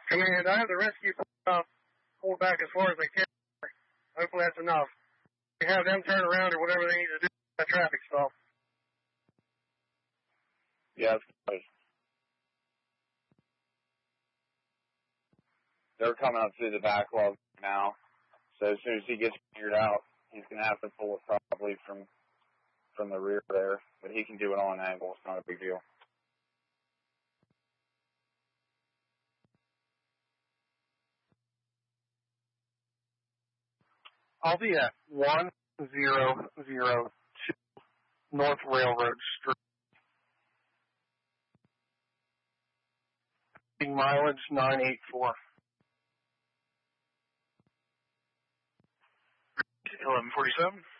Command, I have the rescue pulled back as far as they can. Hopefully that's enough. We have them turn around or whatever they need to do with that traffic stop. Yeah, that's good. They're coming up through the backlog now. So as soon as he gets figured out, he's going to have to pull it probably from the rear there. But he can do it on an angle. It's not a big deal. I'll be at 1002 North Railroad Street. Mileage 984. 1147.